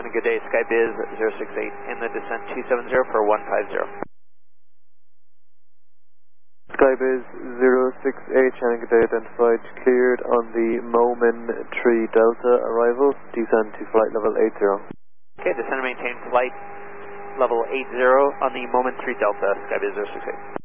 Channing, good day. Skybiz 068 in the descent 270 for 150. Skybiz 068, Channing, good day, identified, cleared on the Momin 3 Delta arrival, descend to flight level 80. Okay, descend and maintain flight level 80 on the Momin 3 Delta, Skybiz 068.